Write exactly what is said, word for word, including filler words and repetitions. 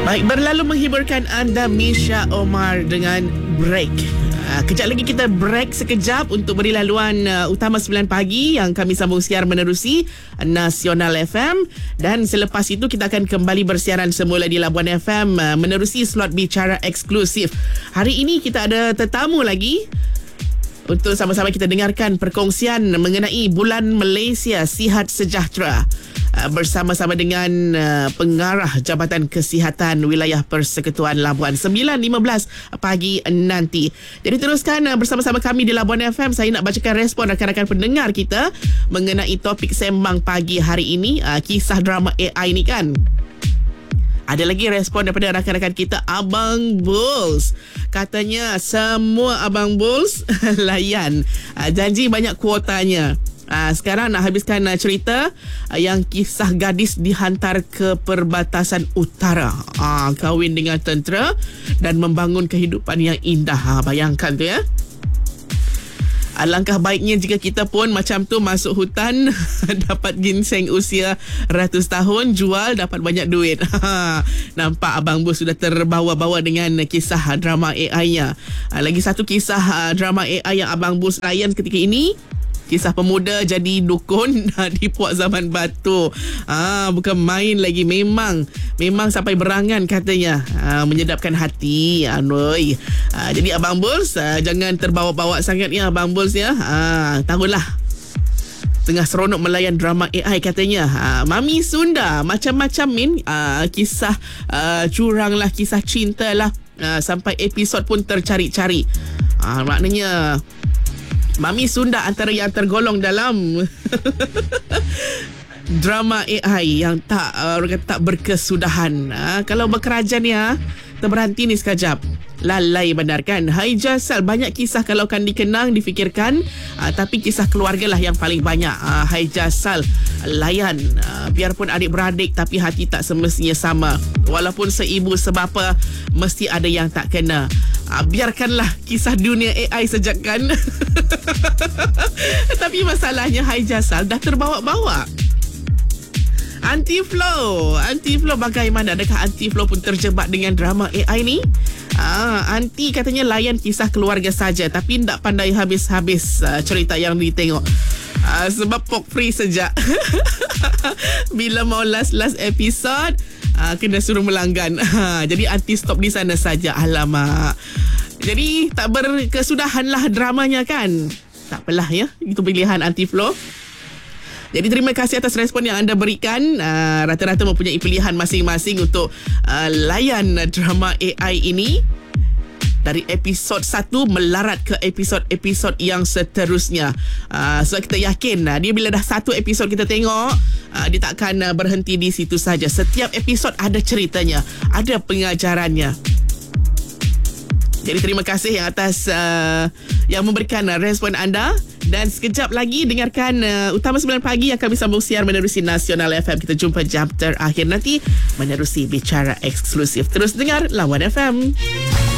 Baik, berlalu menghiburkan anda Misha Omar dengan Break. Uh, kejap lagi kita break sekejap untuk beri laluan uh, utama sembilan pagi yang kami sambung siar menerusi Nasional F M, dan selepas itu kita akan kembali bersiaran semula di Labuan F M uh, menerusi slot bicara eksklusif. Hari ini kita ada tetamu lagi untuk sama-sama kita dengarkan perkongsian mengenai Bulan Malaysia Sihat Sejahtera uh, bersama-sama dengan uh, pengarah Jabatan Kesihatan Wilayah Persekutuan Labuan sembilan lima belas pagi nanti. Jadi teruskan uh, bersama-sama kami di Labuan F M. Saya nak bacakan respon rakan-rakan pendengar kita mengenai topik sembang pagi hari ini, uh, kisah drama A I ni kan. Ada lagi respon daripada rakan-rakan kita, Abang Bulls. Katanya semua Abang Bulls layan. Uh, janji banyak kuotanya. Uh, sekarang nak habiskan uh, cerita uh, yang kisah gadis dihantar ke perbatasan utara. Uh, kahwin dengan tentera dan membangun kehidupan yang indah. Uh, bayangkan tu ya. Alangkah baiknya jika kita pun macam tu masuk hutan dapat ginseng usia ratus tahun, jual dapat banyak duit. Nampak Abang Bus sudah terbawa-bawa dengan kisah drama A I-nya. Lagi satu kisah drama A I yang Abang Bus layan ketika ini, kisah pemuda jadi dukun di Puak Zaman Batu. Ah, bukan main lagi. Memang Memang sampai berangan katanya. Ah, menyedapkan hati. Anoi. Ah, jadi Abang Bulls, ah, jangan terbawa-bawa sangat ya Abang Bulls ya. Ah, tahulah. Tengah seronok melayan drama A I katanya. Ah, Mami Sunda macam-macam min. Ah, kisah ah, curang lah, kisah cinta lah. Ah, sampai episod pun tercari-cari. Ah, maknanya Mami Sunda antara yang tergolong dalam drama A I yang tak uh, tak berkesudahan. Uh, kalau berkerajaan ya, terberhenti ni sekejap. Lalai benar kan? Hai Jasal, banyak kisah kalau kan dikenang, difikirkan, uh, tapi kisah keluarga lah yang paling banyak. uh, Hai Jasal, layan. uh, Biarpun adik-beradik tapi hati tak semestinya sama. Walaupun seibu sebapa, mesti ada yang tak kena. Uh, biarkanlah kisah dunia A I sejak kan. Tapi masalahnya Hai Jasal dah terbawa-bawa. Aunty Flo, Aunty Flo bagaimana? Adakah Aunty Flo pun terjebak dengan drama A I ni? Ah, Aunty katanya layan kisah keluarga saja, tapi tak pandai habis-habis uh, cerita yang ditengok. Uh, sebab pork free sejak. Bila mau last-last episode, uh, kena suruh melanggan. Jadi Aunty stop di sana saja. Alamak. Jadi tak berkesudahan lah dramanya kan? Tak apalah ya, itu pilihan Aunty Flo. Jadi terima kasih atas respon yang anda berikan. Uh, rata-rata mempunyai pilihan masing-masing untuk uh, layan drama A I ini. Dari episod satu melarat ke episod-episod yang seterusnya. Uh, so kita yakin uh, dia bila dah satu episod kita tengok, uh, dia takkan uh, berhenti di situ saja. Setiap episod ada ceritanya, ada pengajarannya. Jadi terima kasih yang atas uh, yang memberikan uh, respon anda. Dan sekejap lagi dengarkan uh, Utama sembilan pagi yang kami sambung siar menerusi Nasional F M. Kita jumpa jam terakhir nanti menerusi bicara eksklusif. Terus dengar Lawan F M.